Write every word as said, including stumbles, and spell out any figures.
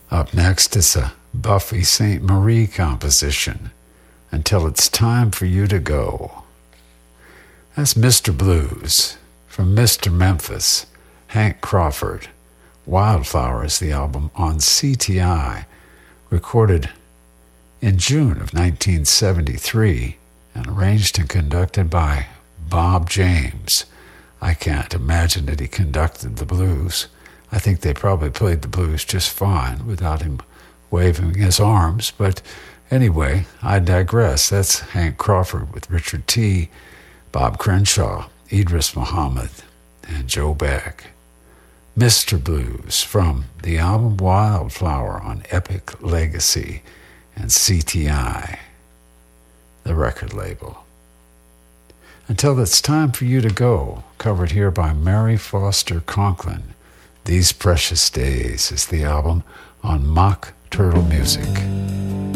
Up next is a Buffy Sainte Marie composition, Until It's Time for You to Go. That's Mister Blues from Mister Memphis, Hank Crawford. Wildflower is the album on C T I, recorded in June of nineteen seventy-three and arranged and conducted by Bob James. I can't imagine that he conducted the blues. I think they probably played the blues just fine without him waving his arms. But anyway, I digress. That's Hank Crawford with Richard T., Bob Crenshaw, Idris Muhammad, and Joe Beck. Mister Blues from the album Wildflower on Epic Legacy and C T I, the record label. Until It's Time for You to Go, covered here by Mary Foster Conklin. These Precious Days is the album on Mock Turtle Music.